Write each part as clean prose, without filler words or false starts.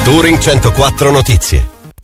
Touring 104 Notizie.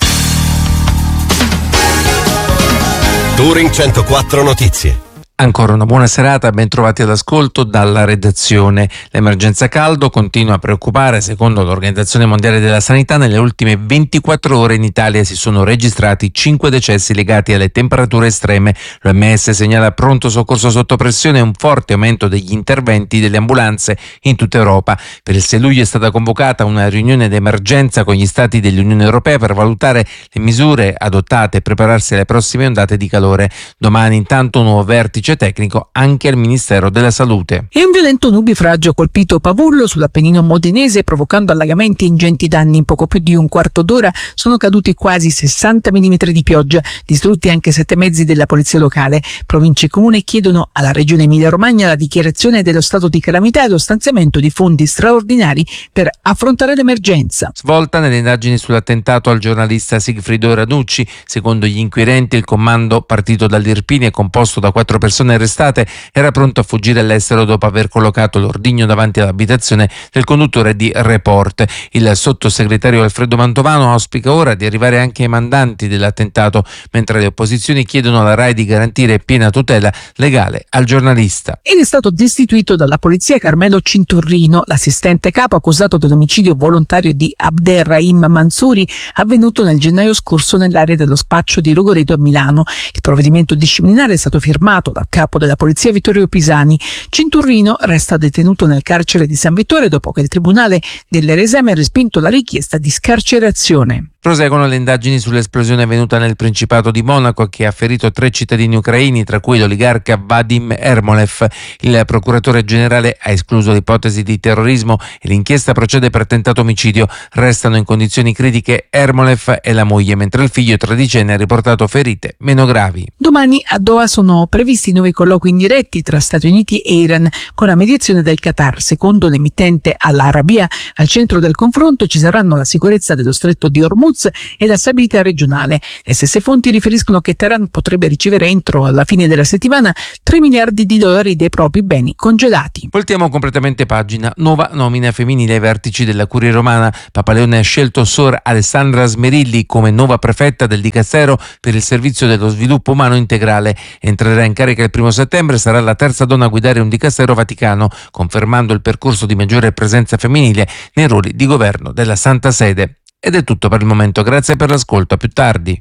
Touring 104 Notizie. Ancora una buona serata, ben trovati all'ascolto dalla redazione. L'emergenza caldo continua a preoccupare. Secondo l'Organizzazione Mondiale della Sanità, nelle ultime 24 ore in Italia si sono registrati 5 decessi legati alle temperature estreme. L'OMS segnala pronto soccorso sotto pressione e un forte aumento degli interventi delle ambulanze in tutta Europa. Per il 6 luglio è stata convocata una riunione d'emergenza con gli Stati dell'Unione Europea per valutare le misure adottate e prepararsi alle prossime ondate di calore. Domani intanto un nuovo vertice tecnico anche al Ministero della Salute. E un violento nubifragio ha colpito Pavullo sull'Appennino modenese, provocando allagamenti e ingenti danni. In poco più di un quarto d'ora sono caduti quasi 60 mm di pioggia, distrutti anche 7 mezzi della polizia locale. Province e comune chiedono alla Regione Emilia-Romagna la dichiarazione dello stato di calamità e lo stanziamento di fondi straordinari per affrontare l'emergenza. Svolta nelle indagini sull'attentato al giornalista Sigfrido Ranucci. Secondo gli inquirenti, il comando partito dall'Irpinia, composto da 4 persone arrestate, era pronto a fuggire all'estero dopo aver collocato l'ordigno davanti all'abitazione del conduttore di Report. Il sottosegretario Alfredo Mantovano auspica ora di arrivare anche ai mandanti dell'attentato, mentre le opposizioni chiedono alla RAI di garantire piena tutela legale al giornalista. Ed è stato destituito dalla polizia Carmelo Cinturrino, l'assistente capo accusato dell'omicidio volontario di Abderrahim Mansouri, avvenuto nel gennaio scorso nell'area dello spaccio di Rogoreto a Milano. Il provvedimento disciplinare è stato firmato dal capo della polizia Vittorio Pisani. Cinturrino resta detenuto nel carcere di San Vittore dopo che il tribunale dell'Eresame ha respinto la richiesta di scarcerazione. Proseguono le indagini sull'esplosione avvenuta nel Principato di Monaco che ha ferito 3 cittadini ucraini, tra cui l'oligarca Vadim Ermolev. Il procuratore generale ha escluso l'ipotesi di terrorismo e l'inchiesta procede per tentato omicidio. Restano in condizioni critiche Ermolev e la moglie, mentre il figlio tredicenne ha riportato ferite meno gravi. Domani a Doha sono previsti nuovi colloqui indiretti tra Stati Uniti e Iran con la mediazione del Qatar. Secondo l'emittente Al Arabiya, al centro del confronto ci saranno la sicurezza dello stretto di Hormuz e la stabilità regionale. Le stesse fonti riferiscono che Teheran potrebbe ricevere entro alla fine della settimana $3 miliardi dei propri beni congelati. Voltiamo completamente pagina. Nuova nomina femminile ai vertici della Curia Romana. Papaleone ha scelto Sor Alessandra Smerilli come nuova prefetta del Dicastero per il servizio dello sviluppo umano integrale. Entrerà in carica il 1 settembre, sarà la terza donna a guidare un Dicastero vaticano, confermando il percorso di maggiore presenza femminile nei ruoli di governo della Santa Sede. Ed è tutto per il momento, grazie per l'ascolto, a più tardi.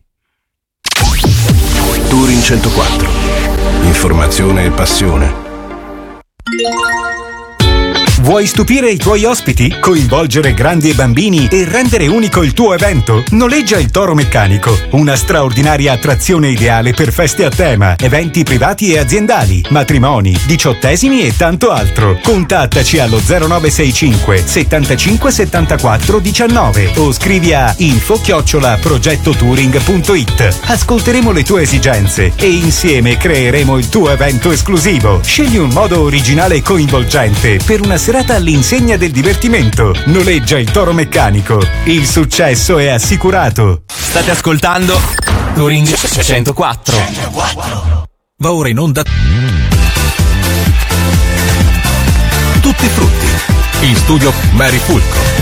Touring 104. Informazione e passione. Vuoi stupire i tuoi ospiti? Coinvolgere grandi e bambini e rendere unico il tuo evento? Noleggia il Toro Meccanico, una straordinaria attrazione ideale per feste a tema, eventi privati e aziendali, matrimoni, 18esimi e tanto altro. Contattaci allo 0965 75 74 19 o scrivi a info@progettotouring.it. Ascolteremo le tue esigenze e insieme creeremo il tuo evento esclusivo. Scegli un modo originale e coinvolgente per una serata all'insegna del divertimento. Noleggia il Toro Meccanico. Il successo è assicurato. State ascoltando Touring 104. Va ora in onda Tutti frutti. In studio Mary Fulco.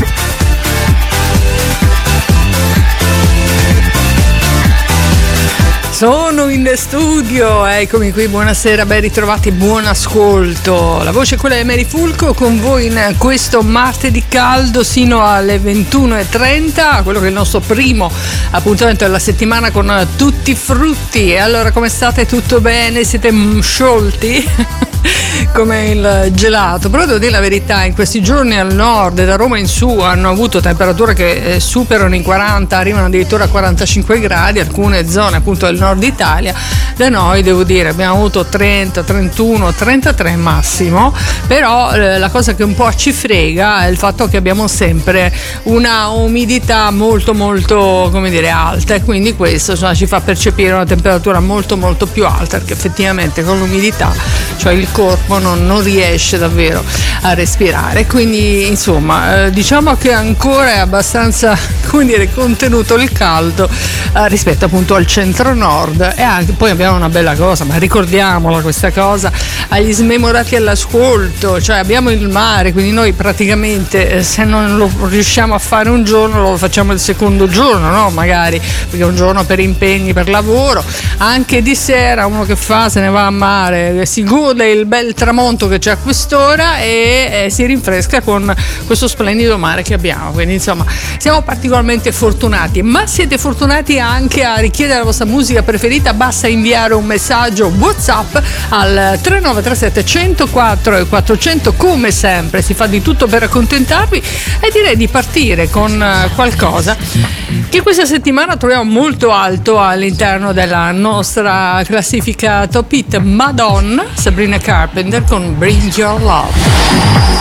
Sono in studio, eccomi qui, buonasera, ben ritrovati, buon ascolto. La voce è quella di Mary Fulco con voi in questo martedì caldo sino alle 21:30, quello che è il nostro primo appuntamento della settimana con tutti frutti. E allora, come state? Tutto bene? Siete sciolti? Come il gelato? Però devo dire la verità, in questi giorni al nord e da Roma in su hanno avuto temperature che superano i 40, arrivano addirittura a 45 gradi, alcune zone appunto del nord Italia. Da noi devo dire abbiamo avuto 30, 31, 33 massimo, però la cosa che un po' ci frega è il fatto che abbiamo sempre una umidità molto molto, come dire, alta, e quindi questo ci fa percepire una temperatura molto molto più alta, perché effettivamente con l'umidità, cioè il corpo corpo non riesce davvero a respirare. Quindi insomma diciamo che ancora è abbastanza, come dire, contenuto il caldo rispetto appunto al centro-nord. E anche poi abbiamo una bella cosa, ma ricordiamola questa cosa agli smemorati all'ascolto, cioè abbiamo il mare, quindi noi praticamente se non lo riusciamo a fare un giorno lo facciamo il secondo giorno, no? Magari perché un giorno per impegni, per lavoro, anche di sera uno che fa, se ne va a mare, si gode il bel tramonto che c'è a quest'ora e si rinfresca con questo splendido mare che abbiamo. Quindi insomma siamo particolarmente fortunati, ma siete fortunati anche a richiedere la vostra musica preferita. Basta inviare un messaggio WhatsApp al 3937 104 e 400, come sempre si fa di tutto per accontentarvi, e direi di partire con qualcosa che questa settimana troviamo molto alto all'interno della nostra classifica Top Hit. Madonna, Sabrina Carpenter con Bring Your Love.